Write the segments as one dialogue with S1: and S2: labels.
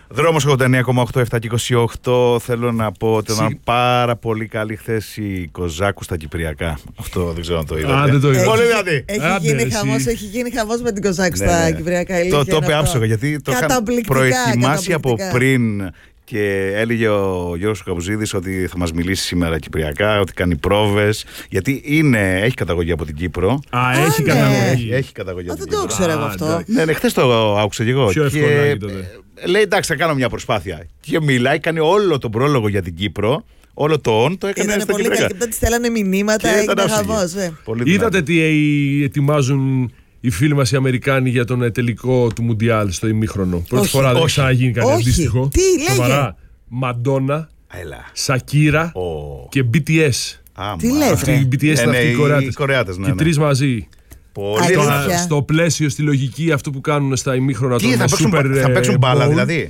S1: Δρόμος 89,8, 7 και 28. Θέλω να πω ότι ήταν πάρα πολύ καλή χθες η Κοζάκου στα Κυπριακά. Αυτό δεν ξέρω αν το είδατε.
S2: Δεν το είδα.
S1: Πολύ δηλαδή.
S3: Έχει γίνει χαμός με την Κοζάκου στα Κυπριακά.
S1: Το είπε άψογα γιατί το είχαν προετοιμάσει από πριν. Και έλεγε ο Γιώργος Καποζίδης ότι θα μας μιλήσει σήμερα κυπριακά, ότι κάνει πρόβες. Γιατί έχει καταγωγή από την Κύπρο.
S2: Έχει καταγωγή.
S1: Έχει καταγωγή από την
S3: Κύπρο. Δεν το ήξερα εγώ αυτό.
S1: Ναι, χθες το άκουσα και εγώ.
S2: Πιο εύκολα τότε.
S1: Λέει εντάξει, θα κάνω μια προσπάθεια. Και μιλάει, κάνει όλο τον πρόλογο για την Κύπρο. Όλο το το έκανε στα
S3: πολύ
S1: Κυπριακά.
S3: καλή. Και τότε στέλνανε μηνύματα, έγινε χαμός.
S2: Είδατε τι ετοιμάζουν οι φίλοι μας οι Αμερικάνοι για τον τελικό του Μουντιάλ στο ημίχρονο? Πρώτη φορά δεν ξαναγίνει κάτι αντίστοιχο.
S3: Τι λέγε?
S2: Μαντόνα, Σακύρα και BTS.
S3: Τι λέτε?
S2: Οι BTS είναι αυτοί οι Κορεάτες. Και τρεις μαζί. Στο πλαίσιο, στη λογική αυτού που κάνουν στα ημίχρονα των Super.
S1: Θα παίξουν μπάλα δηλαδή?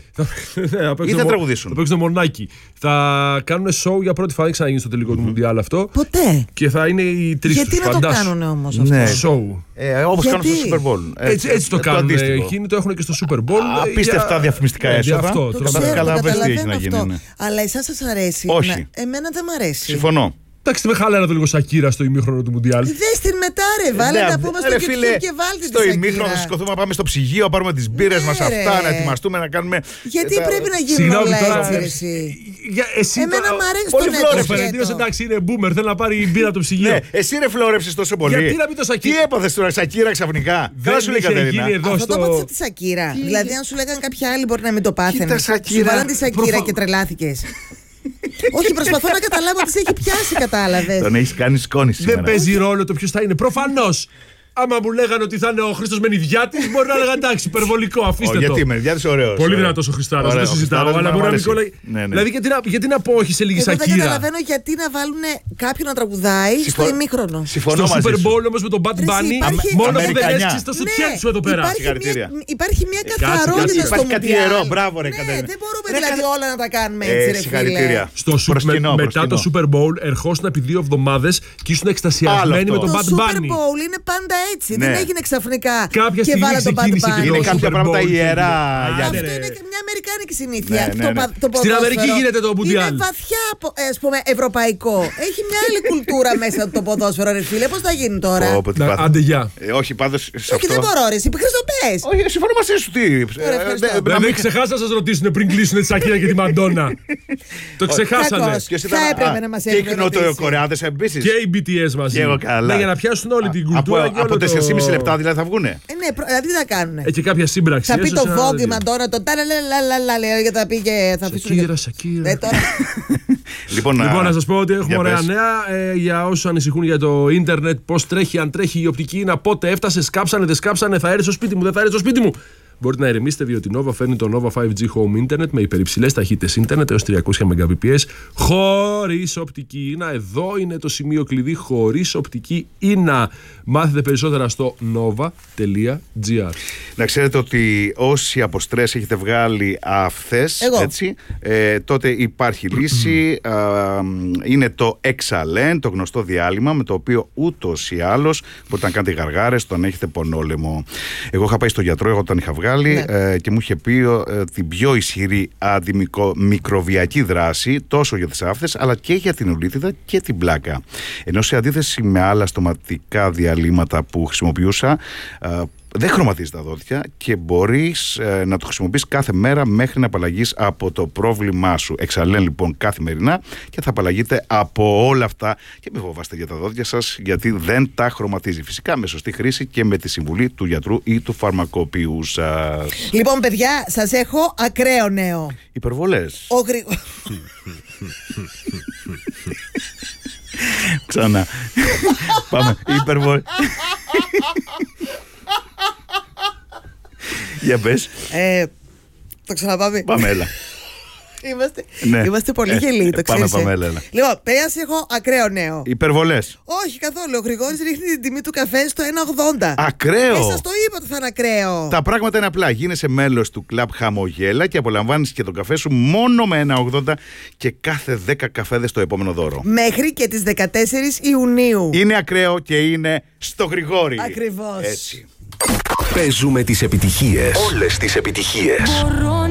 S1: Ή θα τραγουδήσουν?
S2: Θα παίξουν μονάκι. Θα κάνουν show για πρώτη φορά, δεν ξαναγίνει στο τελικό του Μουντιάλ αυτό.
S3: Ποτέ.
S2: Και θα είναι οι τρεις τους.
S3: Γιατί να το κάνουν όμως αυτό?
S2: Show.
S1: Όπως κάνουν στο Super Bowl.
S2: Έτσι το κάνουν. Εκείνοι το έχουν και στο Super Bowl.
S1: Απίστευτα διαφημιστικά έσοδα.
S3: Το καταλαβαίνω αυτό. Αλλά εσάς σας αρέσει?
S1: Όχι.
S3: Εμένα δεν μ' αρέσει.
S1: Συμφωνώ.
S2: Εντάξει, με χάλαρα το λίγο Σακύρα στο ημίχρονο του Μουντιάλ.
S3: Δες την μετά, ρε. Βάλε να πούμε στο YouTube και βάλτε τη Σακύρα.
S1: Στο ημίχρονο θα σηκωθούμε να πάμε στο ψυγείο, να πάρουμε τις μπύρες μας αυτά, να ετοιμαστούμε να κάνουμε.
S3: Γιατί πρέπει να γίνουν όλα έτσι, εσύ? Εμένα μ' αρέσει το
S2: Φερεντίνος, εντάξει, είναι boomer, θέλει να πάρει η μπύρα από το ψυγείο.
S1: Ναι, εσύ ρε φλόρεψες τόσο πολύ.
S2: Γιατί να πει το Σακύρα?
S1: Τι έπαθες τώρα, Σακύρα ξαφνικά? Δεν σου λέει Κατερίνα.
S3: Αυτό το έπαθες τη Σακύρα. Δηλαδή, αν σου λέγανε κάποια άλλη, μπορεί να μην το πάθαινε. Σου βάλαν τη Σακύρα και τρελάθηκες. Όχι, προσπαθώ να καταλάβω τι σε έχει πιάσει, κατάλαβες.
S1: Τον έχεις κάνει σκόνη σήμερα.
S2: Δεν παίζει ρόλο το ποιος θα είναι. Προφανώς. Άμα μου λέγανε ότι θα είναι ο Χρήστος Μενιδιάτης, μπορεί να έλεγα εντάξει, υπερβολικό, αφήστε το.
S1: Γιατί Μενιδιάτης ωραίος.
S2: Πολύ δυνατός ο Χριστάρας, δεν το συζητάω. Αλλά μπορεί να μην κολλάει. Δηλαδή, γιατί να πω όχι σε λίγη Σακύρα?
S3: Δεν καταλαβαίνω γιατί να βάλουν κάποιον να τραγουδάει στο ημίχρονο.
S1: Συμφωνώ.
S2: Στο Super Bowl όμως με τον Bad Bunny, μόνο που δεν έσκησε το σουτιέν σου εδώ πέρα.
S3: Υπάρχει μια καθαρότητα στο Μουντιάλ.
S1: Μπράβο, ρε Κατερίνα.
S3: Δεν μπορούμε δηλαδή όλα να τα κάνουμε έτσι, ρε φίλε.
S2: Μετά το Super Bowl ερχόσουν επί 2 εβδομάδες και ήσουν εκστασιασμένοι με τον Bad Bunny.
S3: Το Super Bowl είναι πάντα έτσι. Δεν έγινε ξαφνικά.
S2: Κάποια στιγμή ξεκίνησε και
S1: είναι κάποια πράγματα ιερά.
S3: Αυτό είναι και μια αμερικάνικη συνήθεια.
S2: Στην Αμερική γίνεται το Μουντιάλ.
S3: Είναι βαθιά, ας πούμε, ευρωπαϊκό. Έχει μια άλλη κουλτούρα μέσα το ποδόσφαιρο, ρε φίλε. Πώς θα γίνει τώρα?
S2: Άντε, γεια.
S1: Όχι, πάντως.
S3: Όχι, δεν μπορώ, ρε. Χριστοπές.
S1: Όχι, συμφωνώ μαζί σου.
S2: Να μην ξεχάσετε να σας ρωτήσουν πριν κλείσουν τη Σακύρα και τη Μαντόνα. Το ξεχάσανε.
S3: Θα έπρεπε να μας
S1: έχουν. Και οι Νοτιοκορεάτες επίσης.
S2: Και οι BTS μαζί. Για να πιάσουν όλη την κουλτούρα.
S1: Από 4,5 λεπτά δηλαδή θα βγουνε.
S3: Ναι, δηλαδή τι θα κάνουνε?
S2: Και κάποια σύμπραξη.
S3: Θα πει το Vogue η Μαντόνα, το ταλαλαλαλαλα και θα πει και θα αφήσουν.
S2: Σακύρα.
S1: Λοιπόν,
S2: να σας πω ότι έχουμε ωραία νέα για όσους ανησυχούν για το ίντερνετ. Πώς τρέχει, αν τρέχει η οπτική ίνα, πότε έφτασε, σκάψανε, δεν σκάψανε, θα έρθει στο σπίτι μου, δεν θα έρθει στο σπίτι μου. Μπορείτε να ηρεμήσετε διότι η Nova φέρνει το Nova 5G Home Internet με υπερυψηλές ταχύτητες ίντερνετ έως 300 Mbps χωρίς οπτική ίνα. Εδώ είναι το σημείο κλειδί, χωρίς οπτική ίνα. Μάθετε περισσότερα στο nova.gr.
S1: Να ξέρετε ότι όσοι από στρες έχετε βγάλει αυθές, έτσι, τότε υπάρχει λύση. Είναι το Exalen, το γνωστό διάλειμμα με το οποίο ούτως ή άλλως μπορείτε να κάνετε γαργάρες όταν έχετε πονόλεμο. Εγώ είχα πάει στο γιατρό όταν είχα βγάλει και μου είχε πει την πιο ισχυρή αντιμικροβιακή δράση τόσο για τις άφθες αλλά και για την ουλίτιδα και την πλάκα. Ενώ σε αντίθεση με άλλα στοματικά διαλύματα που χρησιμοποιούσα, δεν χρωματίζει τα δόντια και μπορείς να το χρησιμοποιείς κάθε μέρα μέχρι να απαλλαγείς από το πρόβλημά σου. Εξαλέν λοιπόν καθημερινά και θα απαλλαγείτε από όλα αυτά και μην φοβάστε για τα δόντια σας γιατί δεν τα χρωματίζει. Φυσικά με σωστή χρήση και με τη συμβουλή του γιατρού ή του φαρμακοποιού σας.
S3: Λοιπόν παιδιά, σας έχω ακραίο νέο.
S1: Υπερβολές. Ξανά. Πάμε. Υπερβολές. Για πες.
S3: Το ξαναπάμε.
S1: Πάμε, έλα.
S3: Είμαστε πολύ γελοί, το ξέρεις.
S1: Πάμε, έλα.
S3: Λοιπόν, παιδιά, έχω ακραίο νέο.
S1: Υπερβολές.
S3: Όχι καθόλου. Ο Γρηγόρης ρίχνει την τιμή του καφέ στο 1,80.
S1: Ακραίο.
S3: Σας το είπα ότι θα είναι ακραίο.
S1: Τα πράγματα είναι απλά. Γίνεσαι μέλος του κλαμπ Χαμογέλα και απολαμβάνεις και τον καφέ σου μόνο με 1,80 και κάθε 10 καφέδες το επόμενο δώρο.
S3: Μέχρι και τις 14 Ιουνίου.
S1: Είναι ακραίο και είναι στο Γρηγόρη.
S3: Ακριβώς.
S1: Έτσι.
S4: Παίζουμε τις επιτυχίες. Όλες τις επιτυχίες.